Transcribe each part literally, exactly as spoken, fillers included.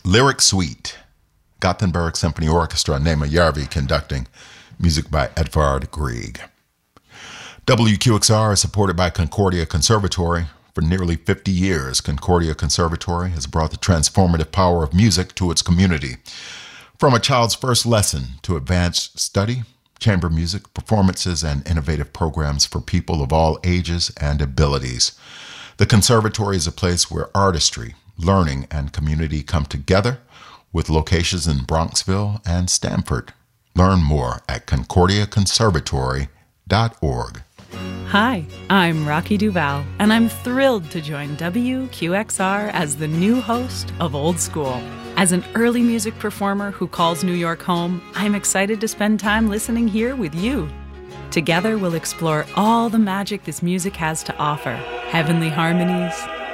Lyric Suite, Gothenburg Symphony Orchestra, Nema Järvi conducting, music by Edvard Grieg. W Q X R is supported by Concordia Conservatory. For nearly fifty years, Concordia Conservatory has brought the transformative power of music to its community. From a child's first lesson to advanced study, chamber music, performances, and innovative programs for people of all ages and abilities. The Conservatory is a place where artistry, learning, and community come together, with locations in Bronxville and Stamford. Learn more at concordia conservatory dot org. Hi, I'm Rocky Duval, and I'm thrilled to join W Q X R as the new host of Old School. As an early music performer who calls New York home, I'm excited to spend time listening here with you. Together, we'll explore all the magic this music has to offer. Heavenly harmonies,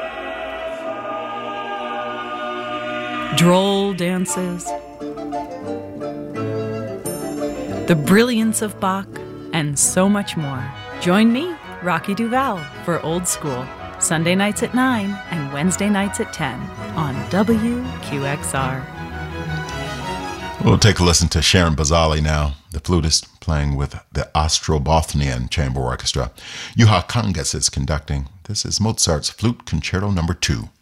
droll dances, the brilliance of Bach, and so much more. Join me, Rocky Duval, for Old School, Sunday nights at nine and Wednesday nights at ten on W Q X R. We'll take a listen to Sharon Bazali now, the flutist playing with the Ostrobothnian Chamber Orchestra. Juha Kangas is conducting. This is Mozart's Flute Concerto Number Two.